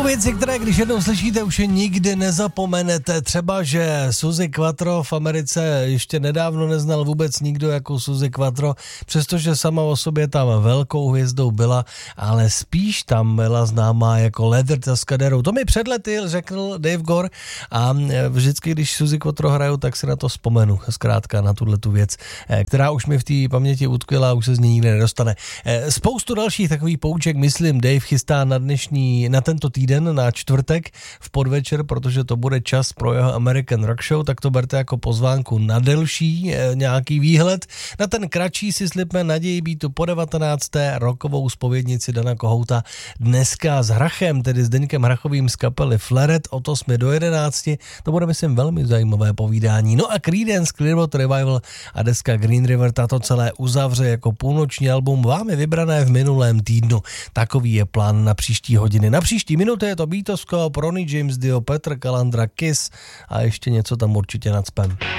Věci, které když jednou slyšíte, už je nikdy nezapomenete. Třeba, že Suzi Quatro v Americe ještě nedávno neznal vůbec nikdo jako Suzi Quatro, přestože sama o sobě tam velkou hvězdou byla, ale spíš tam byla známá jako Leather Tascadero. To mi před lety řekl Dave Gore a vždycky, když Suzi Quatro hraju, tak si na to vzpomenu, zkrátka na tuhletu věc, která už mi v té paměti utkvěla a už se z ní nikdy nedostane. Spoustu dalších takových pouček, myslím, Dave chystá na tento týden, na čtvrtek v podvečer, protože to bude čas pro jeho American Rock Show, tak to berte jako pozvánku na delší nějaký výhled. Na ten kratší si slibme naději být tu po 19. rockovou zpovědnici Dana Kohouta dneska s Hrachem, tedy s Deňkem Hrachovým z kapely Flaret od 8 do 11. To bude, myslím, velmi zajímavé povídání. No a Creedence Clearwater Revival a deska Green River tato celé uzavře jako půlnoční album vámi vybrané v minulém týdnu. Takový je plán na příští hodiny. Na příští minuty je to Beatovsko, Ronnie James Dio, Petr Kalandra, Kiss a ještě něco tam určitě nacpem.